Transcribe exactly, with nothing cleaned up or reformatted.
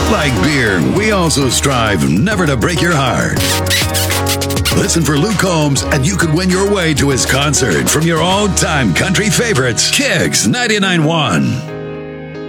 Like beer, we also strive never to break your heart. Listen for Luke Combs, and you could win your way to his concert from your all-time country favorites, Kicks ninety-nine point one.